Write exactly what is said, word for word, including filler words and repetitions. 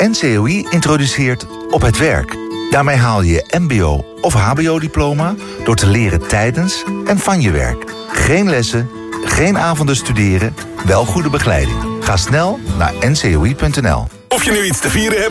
N C O I introduceert Op het Werk. Daarmee haal je je mbo- of hbo-diploma door te leren tijdens en van je werk. Geen lessen, geen avonden studeren, wel goede begeleiding. Ga snel naar n c o i punt n l. Of je nu iets te vieren hebt